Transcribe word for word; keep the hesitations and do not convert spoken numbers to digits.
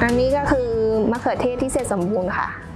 อันนี้ก็คือมะเขือเทศที่เสร็จสมบูรณ์ค่ะ